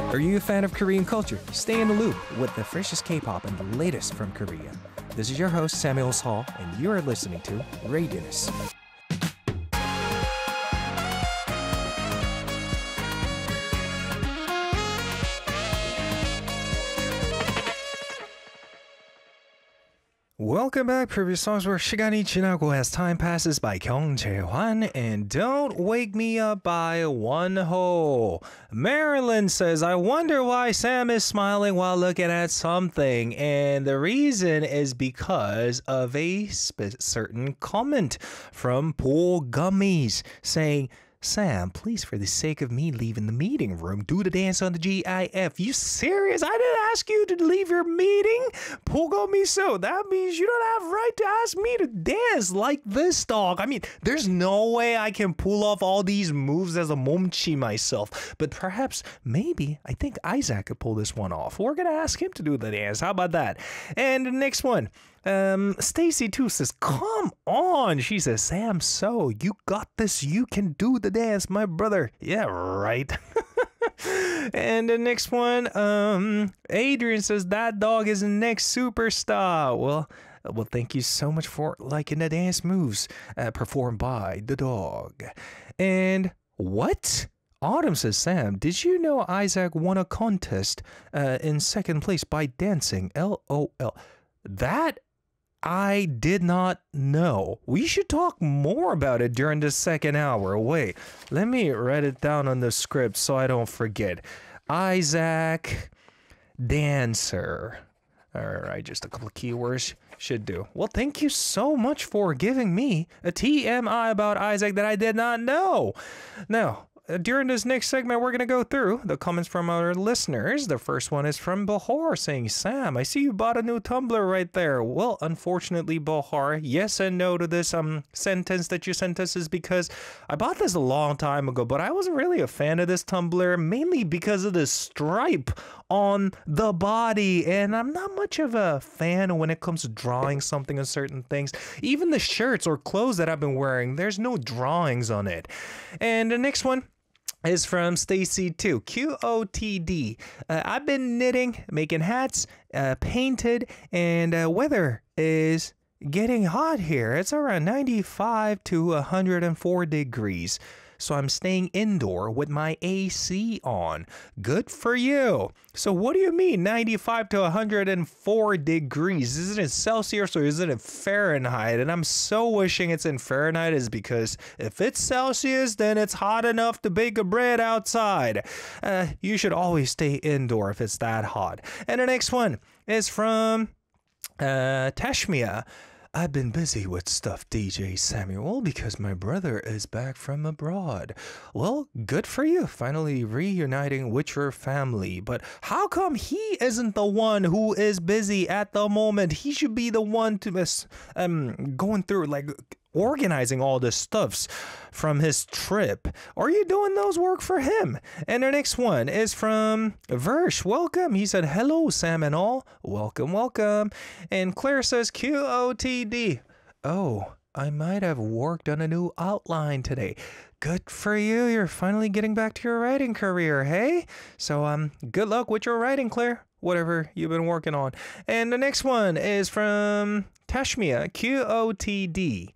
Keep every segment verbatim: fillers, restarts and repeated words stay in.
Are you a fan of Korean culture? Stay in the loop with the freshest K-pop and the latest from Korea. This is your host, Samuel Hall, and you are listening to Radius. Welcome back. Previous songs were 시간이 지나고 as time passes by 경재환 and Don't Wake Me Up by Wonho. Marilyn says, I wonder why Sam is smiling while looking at something. And the reason is because of a sp- certain comment from Paul Gummies saying, Sam, please, for the sake of me leaving the meeting room, do the dance on the GIF. You serious? I didn't ask you to leave your meeting? Pogo me so. That means you don't have right to ask me to dance like this, dog. I mean, there's no way I can pull off all these moves as a momchi myself. But perhaps, maybe, I think Isaac could pull this one off. We're going to ask him to do the dance. How about that? And the next one. Um, Stacy too says, come on. She says, Sam, so you got this. You can do the dance, my brother. Yeah, right. And the next one, um, Adrian says, that dog is the next superstar. Well, well, thank you so much for liking the dance moves uh, performed by the dog. And what? Autumn says, Sam, did you know Isaac won a contest uh, in second place by dancing? L O L. That I did not know. We should talk more about it during the second hour. Wait, let me write it down on the script so I don't forget. Isaac Dancer. All right, just a couple of keywords should do. Well, thank you so much for giving me a T M I about Isaac that I did not know. Now, during this next segment, we're going to go through the comments from our listeners. The first one is from Bahar saying, Sam, I see you bought a new tumbler right there. Well, unfortunately, Bahar, yes and no to this um sentence that you sent us is because I bought this a long time ago, but I wasn't really a fan of this tumbler, mainly because of the stripe on the body. And I'm not much of a fan when it comes to drawing something on certain things. Even the shirts or clothes that I've been wearing, there's no drawings on it. And the next one is from Stacy too. Q O T D. Uh, I've been knitting, making hats, uh, painted, and uh, weather is getting hot here. It's around ninety-five to one hundred four degrees. So I'm staying indoor with my A C on. Good for you. So what do you mean ninety-five to one hundred four degrees? Is it in Celsius or is it in Fahrenheit? And I'm so wishing it's in Fahrenheit is because if it's Celsius, then it's hot enough to bake a bread outside. Uh, you should always stay indoor if it's that hot. And the next one is from uh, Tashmia. I've been busy with stuff, D J Samuel, because my brother is back from abroad. Well, good for you, finally reuniting with your family. But how come he isn't the one who is busy at the moment? He should be the one to um going through, like, organizing all the stuffs from his trip. Are you doing those work for him? And the next one is from Versh. Welcome. He said, hello, Sam and all. Welcome, welcome. And Claire says, Q O T D. Oh, I might have worked on a new outline today. Good for you. You're finally getting back to your writing career, hey? So, um, good luck with your writing, Claire. Whatever you've been working on. And the next one is from Tashmia. Q O T D.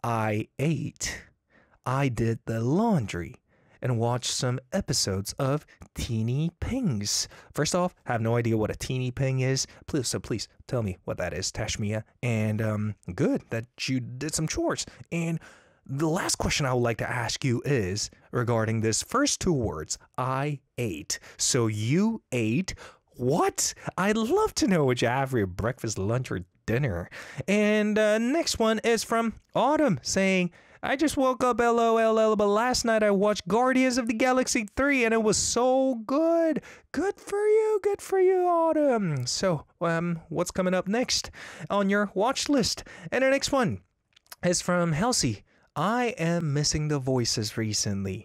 I ate. I did the laundry and watched some episodes of Teeny Pings. First off, I have no idea what a teeny ping is. Please, so please tell me what that is, Tashmia. And um, good that you did some chores. And the last question I would like to ask you is regarding this first two words, I ate. So you ate what? I'd love to know what you have for your breakfast, lunch, or dinner. And uh, next one is from Autumn saying, I just woke up LOL, but last night I watched Guardians of the Galaxy three and it was so good. Good for you. Good for you, Autumn. So, um, what's coming up next on your watch list? And the next one is from Halsey. I am missing the voices recently.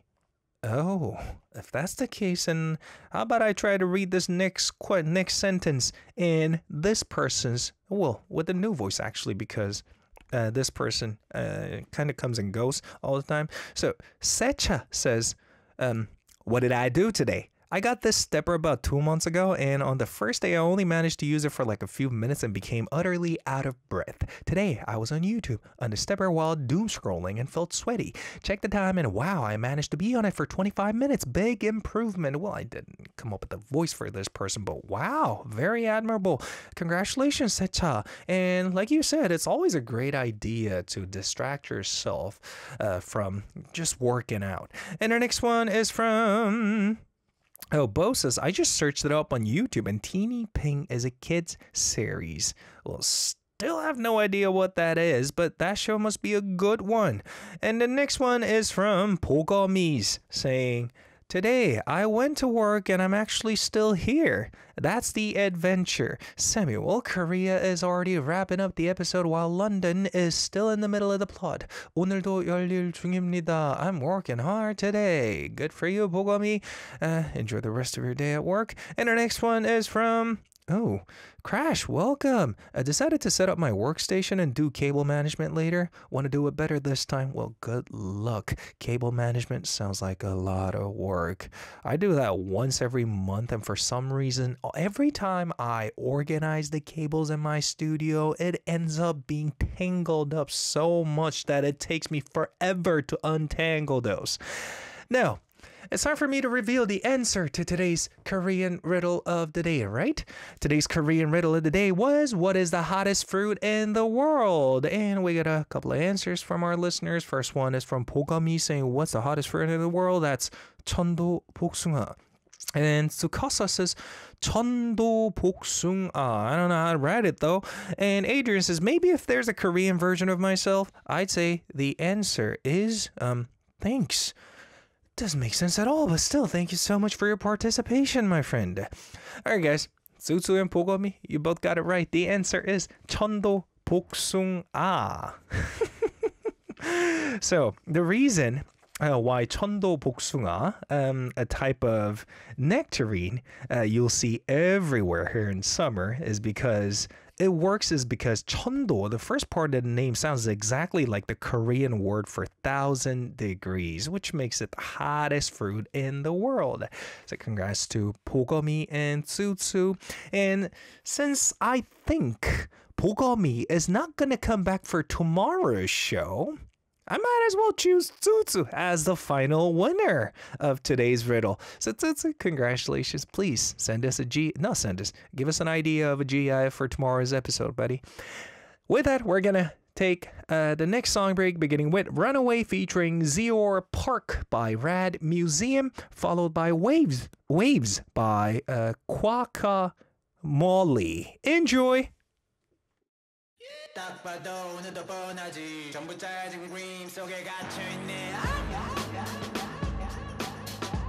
Oh, if that's the case, then how about I try to read this next qu- next sentence in this person's, well, with a new voice actually, because uh, this person uh, kind of comes and goes all the time. So Secha says, um, what did I do today? I got this stepper about two months ago, and on the first day I only managed to use it for like a few minutes and became utterly out of breath. Today I was on YouTube on the stepper while doom scrolling and felt sweaty. Checked the time and wow, I managed to be on it for twenty-five minutes. Big improvement. Well, I didn't come up with a voice for this person, but wow, very admirable. Congratulations, Secha. And like you said, it's always a great idea to distract yourself uh, from just working out. And our next one is from... Oh, Bo says, I just searched it up on YouTube and Teeny Ping is a kid's series. Well, still have no idea what that is, but that show must be a good one. And the next one is from Pogomis saying, today I went to work and I'm actually still here. That's the adventure. Samuel, Korea is already wrapping up the episode while London is still in the middle of the plot. 오늘도 열일 중입니다. I'm working hard today. Good for you, Bogomi. Uh, enjoy the rest of your day at work. And our next one is from... Oh, Crash, welcome. I decided to set up my workstation and do cable management later. Want to do it better this time? Well, good luck. Cable management sounds like a lot of work. I do that once every month, and for some reason, every time I organize the cables in my studio, it ends up being tangled up so much that it takes me forever to untangle those. Now, it's time for me to reveal the answer to today's Korean riddle of the day, right? Today's Korean riddle of the day was, what is the hottest fruit in the world? And we got a couple of answers from our listeners. First one is from Pogami saying, what's the hottest fruit in the world? That's 천도 복숭아. And Tsukasa says, 천도 복숭아. I don't know how to write it though. And Adrian says, maybe if there's a Korean version of myself, I'd say the answer is, um, thanks. Doesn't make sense at all, but still, thank you so much for your participation, my friend. Alright guys, Tsutsu and Pogomi, you both got it right. The answer is 천도 복숭아. So, the reason uh, why 천도 복숭아, um, a type of nectarine uh, you'll see everywhere here in summer, is because it works is because 천도, the first part of the name, sounds exactly like the Korean word for thousand degrees, which makes it the hottest fruit in the world. So congrats to Pogomi and Tsutsu. And since I think Pogomi is not going to come back for tomorrow's show, I might as well choose Tsutsu as the final winner of today's riddle. So Tsutsu, congratulations. Please send us a G... No, send us. Give us an idea of a G I F for tomorrow's episode, buddy. With that, we're going to take uh, the next song break, beginning with Runaway featuring Zior Park by Rad Museum, followed by Waves Waves by uh, Kwaka Molly. Enjoy! 딱 봐도 오늘도 뻔하지 전부 짜진 그림 속에 갇혀있네